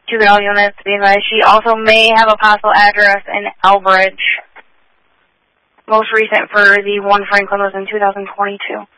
juvenile units, to be advised. She also may have a possible address in Elbridge. Most recent for the one Franklin was in 2022.